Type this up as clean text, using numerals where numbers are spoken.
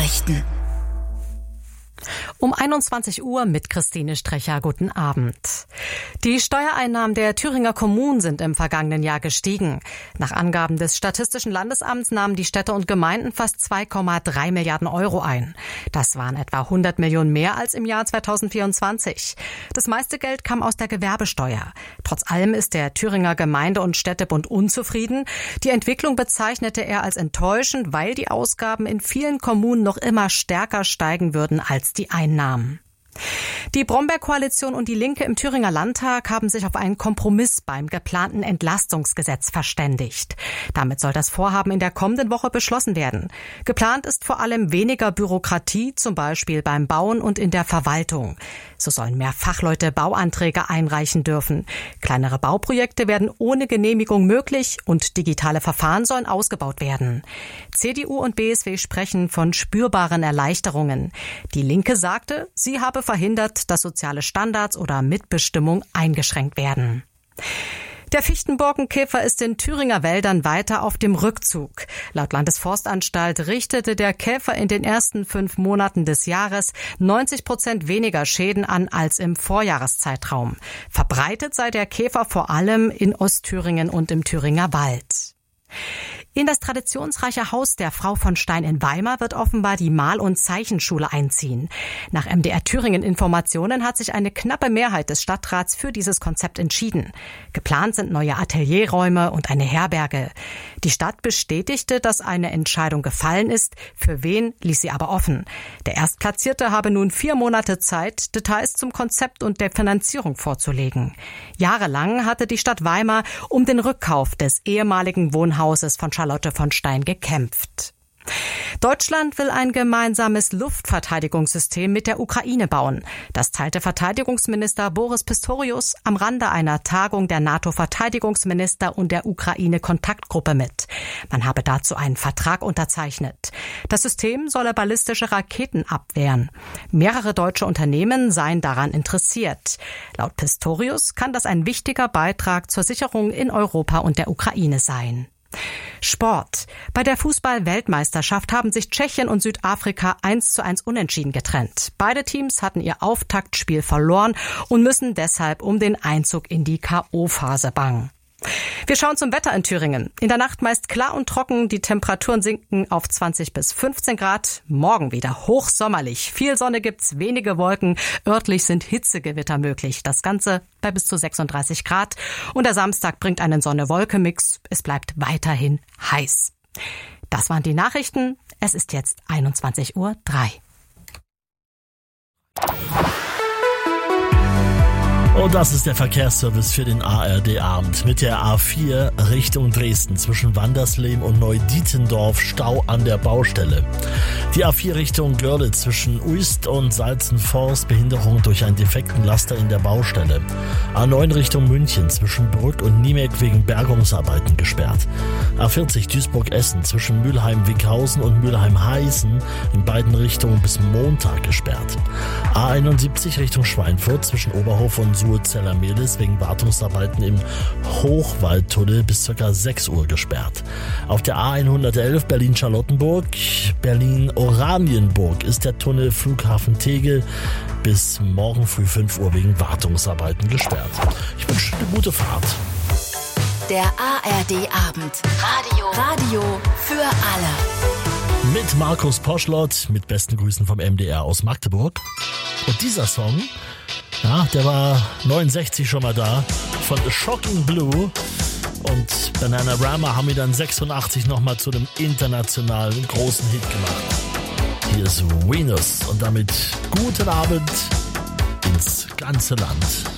Nachrichten. Um 21 Uhr mit Christine Strecher. Guten Abend. Die Steuereinnahmen der Thüringer Kommunen sind im vergangenen Jahr gestiegen. Nach Angaben des Statistischen Landesamts nahmen die Städte und Gemeinden fast 2,3 Milliarden Euro ein. Das waren etwa 100 Millionen mehr als im Jahr 2024. Das meiste Geld kam aus der Gewerbesteuer. Trotz allem ist der Thüringer Gemeinde- und Städtebund unzufrieden. Die Entwicklung bezeichnete er als enttäuschend, weil die Ausgaben in vielen Kommunen noch immer stärker steigen würden als die Einnahmen. Die Brombeer-Koalition und die Linke im Thüringer Landtag haben sich auf einen Kompromiss beim geplanten Entlastungsgesetz verständigt. Damit soll das Vorhaben in der kommenden Woche beschlossen werden. Geplant ist vor allem weniger Bürokratie, zum Beispiel beim Bauen und in der Verwaltung. So sollen mehr Fachleute Bauanträge einreichen dürfen. Kleinere Bauprojekte werden ohne Genehmigung möglich und digitale Verfahren sollen ausgebaut werden. CDU und BSW sprechen von spürbaren Erleichterungen. Die Linke sagte, sie habe verhindert, dass soziale Standards oder Mitbestimmung eingeschränkt werden. Der Fichtenborkenkäfer ist in Thüringer Wäldern weiter auf dem Rückzug. Laut Landesforstanstalt richtete der Käfer in den ersten 5 Monaten des Jahres 90% weniger Schäden an als im Vorjahreszeitraum. Verbreitet sei der Käfer vor allem in Ostthüringen und im Thüringer Wald. In das traditionsreiche Haus der Frau von Stein in Weimar wird offenbar die Mal- und Zeichenschule einziehen. Nach MDR Thüringen Informationen hat sich eine knappe Mehrheit des Stadtrats für dieses Konzept entschieden. Geplant sind neue Atelierräume und eine Herberge. Die Stadt bestätigte, dass eine Entscheidung gefallen ist. Für wen ließ sie aber offen. Der Erstplatzierte habe nun 4 Monate Zeit, Details zum Konzept und der Finanzierung vorzulegen. Jahrelang hatte die Stadt Weimar um den Rückkauf des ehemaligen Wohnhauses von Charlotte von Stein gekämpft. Deutschland will ein gemeinsames Luftverteidigungssystem mit der Ukraine bauen. Das teilte Verteidigungsminister Boris Pistorius am Rande einer Tagung der NATO-Verteidigungsminister und der Ukraine-Kontaktgruppe mit. Man habe dazu einen Vertrag unterzeichnet. Das System solle ballistische Raketen abwehren. Mehrere deutsche Unternehmen seien daran interessiert. Laut Pistorius kann das ein wichtiger Beitrag zur Sicherung in Europa und der Ukraine sein. Sport. Bei der Fußball-Weltmeisterschaft haben sich Tschechien und Südafrika 1:1 unentschieden getrennt. Beide Teams hatten ihr Auftaktspiel verloren und müssen deshalb um den Einzug in die K.O.-Phase bangen. Wir schauen zum Wetter in Thüringen. In der Nacht meist klar und trocken, die Temperaturen sinken auf 20 bis 15 Grad. Morgen wieder hochsommerlich. Viel Sonne gibt's, wenige Wolken. Örtlich sind Hitzegewitter möglich. Das Ganze bei bis zu 36 Grad. Und der Samstag bringt einen Sonne-Wolke-Mix. Es bleibt weiterhin heiß. Das waren die Nachrichten. Es ist jetzt 21:03 Uhr. Und das ist der Verkehrsservice für den ARD-Abend. Mit der A4 Richtung Dresden zwischen Wandersleben und Neudietendorf Stau an der Baustelle. Die A4 Richtung Görlitz zwischen Uist und Salzenforst Behinderung durch einen defekten Laster in der Baustelle. A9 Richtung München zwischen Brück und Niemek wegen Bergungsarbeiten gesperrt. A40 Duisburg-Essen zwischen Mülheim-Winkhausen und Mülheim-Heißen in beiden Richtungen bis Montag gesperrt. A71 Richtung Schweinfurt zwischen Oberhof und Suhrzeller-Mehlis wegen Wartungsarbeiten im Hochwaldtunnel bis ca. 6 Uhr gesperrt. Auf der A111 Berlin-Charlottenburg, Berlin-Oranienburg ist der Tunnel Flughafen Tegel bis morgen früh 5 Uhr wegen Wartungsarbeiten gesperrt. Ich wünsche eine gute Fahrt. Der ARD-Abend. Radio für alle. Mit Markus Poschlott, mit besten Grüßen vom MDR aus Magdeburg. Und dieser Song, ja, der war 69 schon mal da, von Shocking Blue. Und Bananarama haben ihn dann 86 nochmal zu einem internationalen großen Hit gemacht. Hier ist Venus und damit guten Abend ins ganze Land.